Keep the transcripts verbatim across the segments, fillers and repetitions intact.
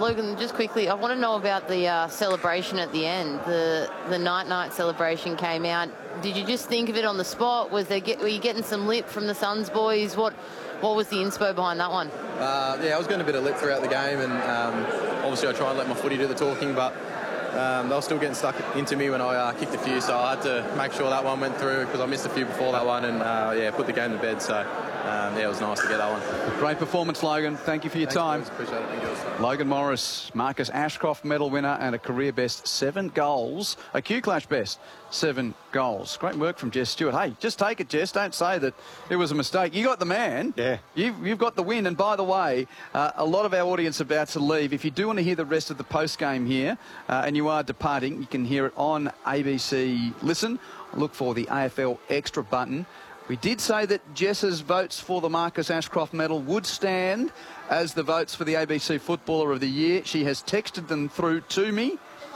Logan, just quickly, I want to know about the uh, celebration at the end. The the night night celebration came out. Did you just think of it on the spot? Was there get, were you getting some lip from the Suns boys? What what was the inspo behind that one? Uh, yeah, I was getting a bit of lip throughout the game, and um, obviously I try and let my footy do the talking, but um, they were still getting stuck into me when I uh, kicked a few, so I had to make sure that one went through because I missed a few before that one, and uh, yeah, put the game to bed. So. Um, yeah, it was nice to get that one. Great performance, Logan. Thank you for your Thanks, time. Boys. Appreciate it. Thank you. Logan Morris, Marcus Ashcroft medal winner and a career best seven goals. A Q-Clash best seven goals. Great work from Jess Stewart. Hey, just take it, Jess. Don't say that it was a mistake. You got the man. Yeah. You've, you've got the win. And by the way, uh, a lot of our audience are about to leave. If you do want to hear the rest of the post-game here uh, and you are departing, you can hear it on A B C Listen. Look for the A F L Extra button. We did say that Jess's votes for the Marcus Ashcroft medal would stand as the votes for the A B C Footballer of the Year. She has texted them through to me.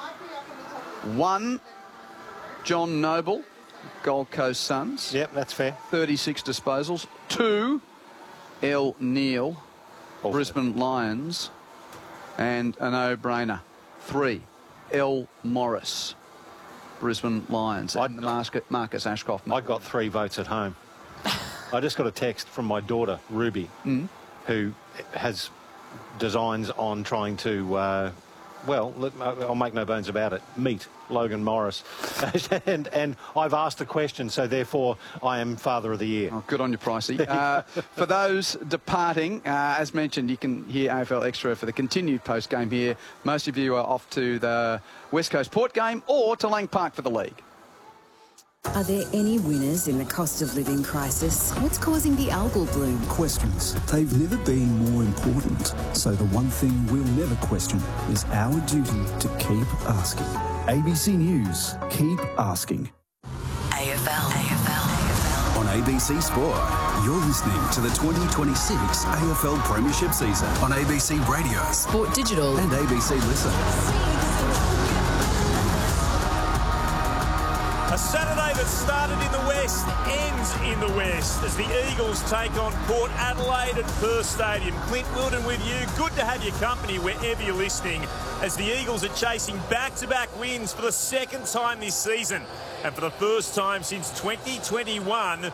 One, John Noble, Gold Coast Suns. Yep, that's fair. thirty-six disposals. Two, Elle Neal, Also. Brisbane Lions. And a no-brainer. Three, Elle Morris, Brisbane Lions. And the Marcus Ashcroft medal. I got three votes at home. I just got a text from my daughter, Ruby, mm. who has designs on trying to, uh, well, let, I'll make no bones about it, meet Logan Morris. and, and I've asked a question, so therefore I am Father of the Year. Oh, good on you, Pricey. Uh, for those departing, uh, as mentioned, you can hear A F L Extra for the continued post-game here. Most of you are off to the West Coast Port game or to Lang Park for the league. Are there any winners in the cost of living crisis? What's causing the algal bloom? Questions. They've never been more important. So the one thing we'll never question is our duty to keep asking. A B C News. Keep asking. A F L. A F L. On A B C Sport, you're listening to the twenty twenty-six A F L Premiership season on A B C Radio, Sport Digital and A B C Listen. A Saturday that started in the West ends in the West as the Eagles take on Port Adelaide at Perth Stadium. Clint Wilden with you. Good to have your company wherever you're listening as the Eagles are chasing back-to-back wins for the second time this season. And for the first time since twenty twenty-one,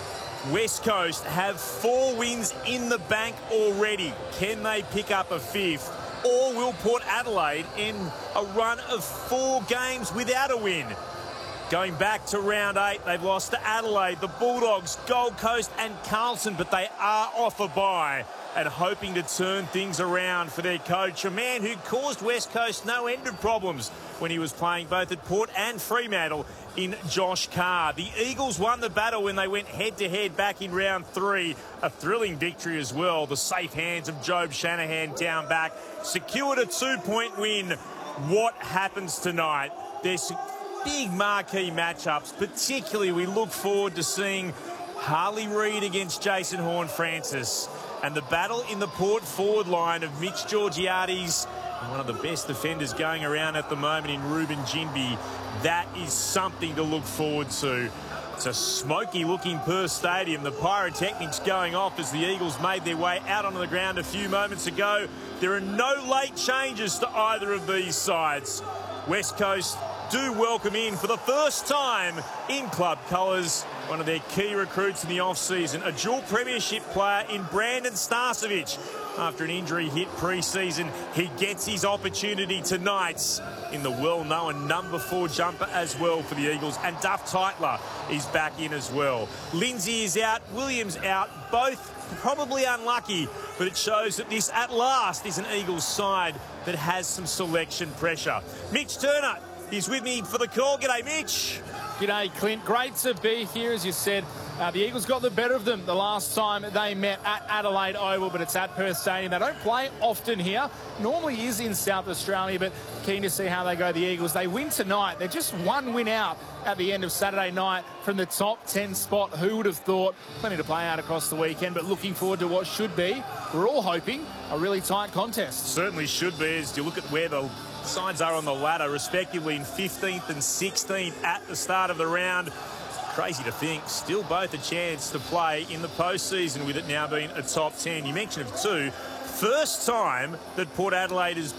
West Coast have four wins in the bank already. Can they pick up a fifth? Or will Port Adelaide end a run of four games without a win? Going back to round eight, they've lost to Adelaide, the Bulldogs, Gold Coast and Carlton, but they are off a bye and hoping to turn things around for their coach, a man who caused West Coast no end of problems when he was playing both at Port and Fremantle in Josh Carr. The Eagles won the battle when they went head-to-head back in round three. A thrilling victory as well. The safe hands of Job Shanahan down back secured a two-point win. What happens tonight? There's big marquee matchups, particularly we look forward to seeing Harley Reid against Jason Horne-Francis and the battle in the Port forward line of Mitch Georgiades, one of the best defenders going around at the moment in Ruben Jinby. That is something to look forward to. It's a smoky-looking Perth Stadium. The pyrotechnics going off as the Eagles made their way out onto the ground a few moments ago. There are no late changes to either of these sides. West Coast do welcome in for the first time in club colours one of their key recruits in the off-season, a dual premiership player in Brandon Starcevic. After an injury hit pre-season, he gets his opportunity tonight in the well-known number four jumper as well for the Eagles. And Duff Tytler is back in as well. Lindsay is out, Williams out, both probably unlucky, but it shows that this at last is an Eagles side that has some selection pressure. Mitch Turner is with me for the call. G'day, Mitch. G'day, Clint. Great to be here, as you said. Uh, the Eagles got the better of them the last time they met at Adelaide Oval, but it's at Perth Stadium. They don't play often here. Normally is in South Australia, but keen to see how they go, the Eagles. They win tonight. They're just one win out at the end of Saturday night from the top ten spot. Who would have thought? Plenty to play out across the weekend, but looking forward to what should be, we're all hoping, a really tight contest. Certainly should be, as you look at where the sides are on the ladder, respectively in fifteenth and sixteenth at the start of the round. Crazy to think, still both a chance to play in the postseason with it now being a top ten. You mentioned of two. First time that Port Adelaide has